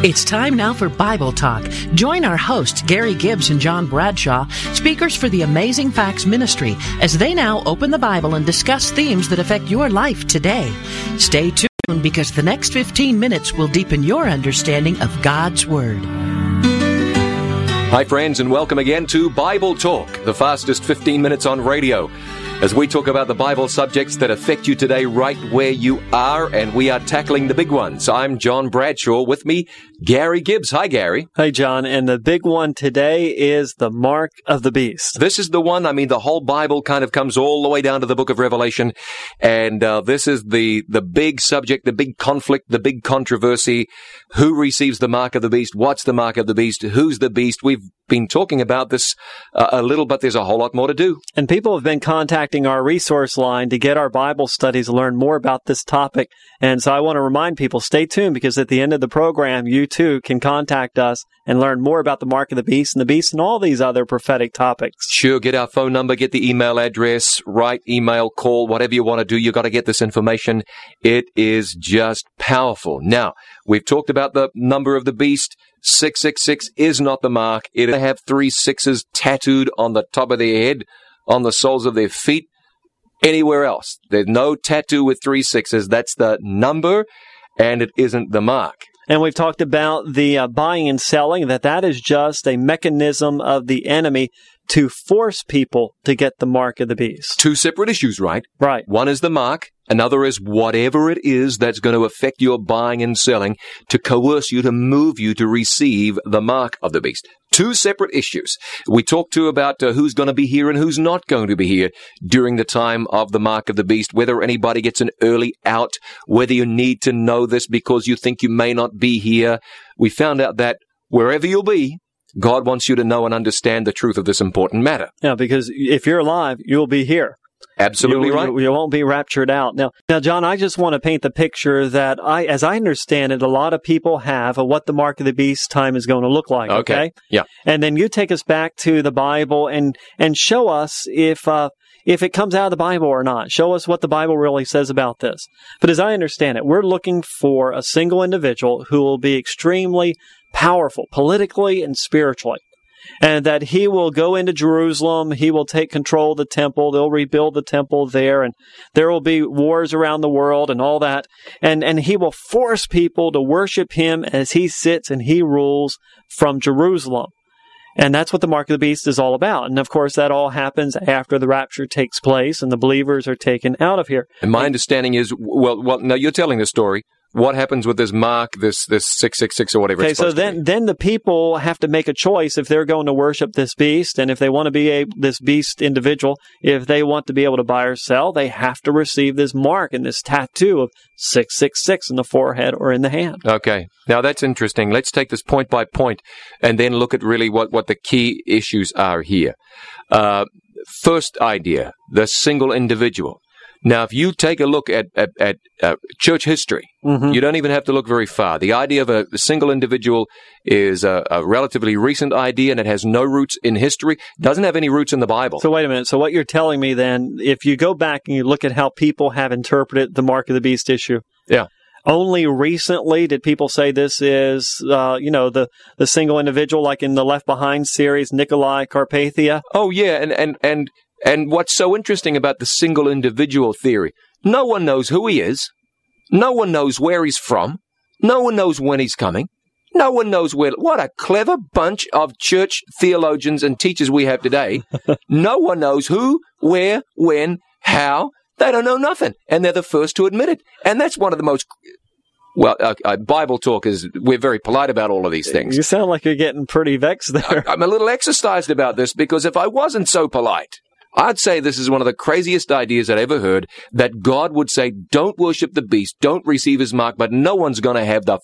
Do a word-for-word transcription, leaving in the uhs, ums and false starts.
It's time now for Bible Talk. Join our hosts, Gary Gibbs and John Bradshaw, speakers for the Amazing Facts Ministry, as they now open the Bible and discuss themes that affect your life today. Stay tuned because the next fifteen minutes will deepen your understanding of God's Word. Hi, friends, and welcome again to Bible Talk, the fastest fifteen minutes on radio, as we talk about the Bible subjects that affect you today right where you are, and we are tackling the big ones. I'm John Bradshaw. With me, Gary Gibbs. Hi, Gary. Hey, John. And the big one today is the mark of the beast. This is the one, I mean, the whole Bible kind of comes all the way down to the book of Revelation, and uh, this is the, the big subject, the big conflict, the big controversy. Who receives the mark of the beast? What's the mark of the beast? Who's the beast? We've been talking about this uh, a little, but there's a whole lot more to do. And people have been contacting our resource line to get our Bible studies, learn more about this topic. And so I want to remind people, stay tuned, because at the end of the program, you too can contact us and learn more about the mark of the beast and the beast and all these other prophetic topics. Sure, get our phone number, get the email address, write, email, call, whatever you want to do. You've got to get this information. It is just powerful. Now, we've talked about the number of the beast. six six six is not the mark. It they have three sixes tattooed on the top of their head, on the soles of their feet, anywhere else. There's no tattoo with three sixes. That's the number, and it isn't the mark. And we've talked about the uh, buying and selling, that that is just a mechanism of the enemy to force people to get the mark of the beast. Two separate issues, right? Right. One is the mark. Another is whatever it is that's going to affect your buying and selling to coerce you, to move you to receive the mark of the beast. Two separate issues. We talked too about uh, who's going to be here and who's not going to be here during the time of the mark of the beast, whether anybody gets an early out, whether you need to know this because you think you may not be here. We found out that wherever you'll be, God wants you to know and understand the truth of this important matter. Yeah, because if you're alive, you'll be here. Absolutely you, right. You, you won't be raptured out. Now, now, John, I just want to paint the picture that I, as I understand it, a lot of people have of what the mark of the beast time is going to look like. Okay. okay? Yeah. And then you take us back to the Bible and, and show us if, uh, if it comes out of the Bible or not. Show us what the Bible really says about this. But as I understand it, we're looking for a single individual who will be extremely powerful politically and spiritually. And that he will go into Jerusalem, he will take control of the temple, they'll rebuild the temple there, and there will be wars around the world and all that. And, and he will force people to worship him as he sits and he rules from Jerusalem. And that's what the mark of the beast is all about. And of course, that all happens after the rapture takes place and the believers are taken out of here. And my understanding is, well, well, now you're telling the story. What happens with this mark, this this six six six or whatever okay, it's supposed so then, to be? then the people have to make a choice if they're going to worship this beast, and if they want to be a this beast individual, if they want to be able to buy or sell, they have to receive this mark and this tattoo of six six six in the forehead or in the hand. Okay. Now that's interesting. Let's take this point by point and then look at really what, what the key issues are here. Uh, first idea, the single individual. Now, if you take a look at, at, at uh, church history, mm-hmm. you don't even have to look very far. The idea of a single individual is a, a relatively recent idea, and it has no roots in history, doesn't have any roots in the Bible. So wait a minute. So what you're telling me then, if you go back and you look at how people have interpreted the mark of the beast issue, yeah. only recently did people say this is, uh, you know, the, the single individual, like in the Left Behind series, Nikolai Carpathia? Oh, yeah, and and and... And what's so interesting about the single individual theory, no one knows who he is. No one knows where he's from. No one knows when he's coming. No one knows where. What a clever bunch of church theologians and teachers we have today. No one knows who, where, when, how. They don't know nothing. And they're the first to admit it. And that's one of the most... Well, uh, uh, Bible talk is, we're very polite about all of these things. You sound like you're getting pretty vexed there. I, I'm a little exercised about this because if I wasn't so polite... I'd say this is one of the craziest ideas I'd ever heard, that God would say, don't worship the beast, don't receive his mark, but no one's going to have the